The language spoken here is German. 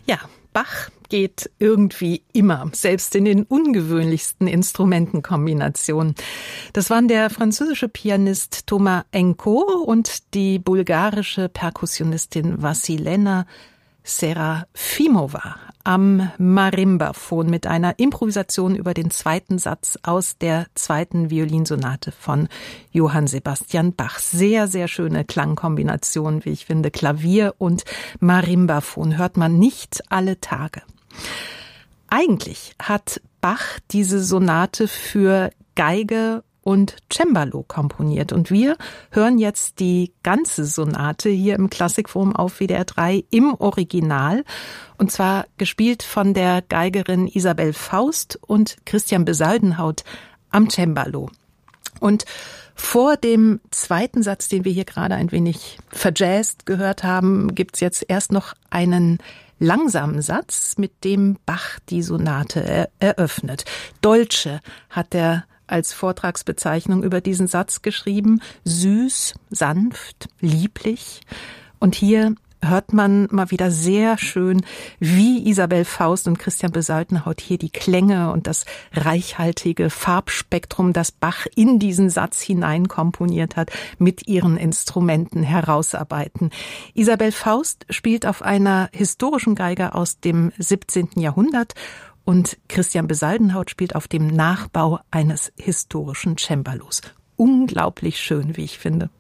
Ja, Bach geht irgendwie immer, selbst in den ungewöhnlichsten Instrumentenkombinationen. Das waren der französische Pianist Thomas Enko und die bulgarische Perkussionistin Vassilena Serafimova am Marimbaphon mit einer Improvisation über den zweiten Satz aus der zweiten Violinsonate von Johann Sebastian Bach. Sehr, sehr schöne Klangkombination, wie ich finde. Klavier und Marimbaphon hört man nicht alle Tage. Eigentlich hat Bach diese Sonate für Geige und Cembalo komponiert. Und wir hören jetzt die ganze Sonate hier im Klassikforum auf WDR 3 im Original. Und zwar gespielt von der Geigerin Isabel Faust und Christian Besaldenhaut am Cembalo. Und vor dem zweiten Satz, den wir hier gerade ein wenig verjazzt gehört haben, gibt's jetzt erst noch einen langsamen Satz, mit dem Bach die Sonate eröffnet. Dolce hat er als Vortragsbezeichnung über diesen Satz geschrieben. Süß, sanft, lieblich. Und hier hört man mal wieder sehr schön, wie Isabel Faust und Christian Besaldenhaut hier die Klänge und das reichhaltige Farbspektrum, das Bach in diesen Satz hinein komponiert hat, mit ihren Instrumenten herausarbeiten. Isabel Faust spielt auf einer historischen Geige aus dem 17. Jahrhundert und Christian Besaldenhaut spielt auf dem Nachbau eines historischen Cembalos. Unglaublich schön, wie ich finde.